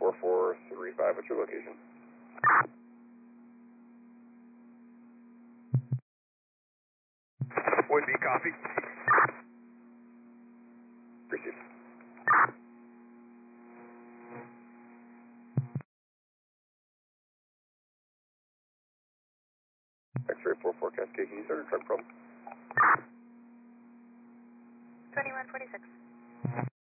4435, what's your location? Would be copy. Received. X-ray 44 Cascade, can you start a truck problem? 2146.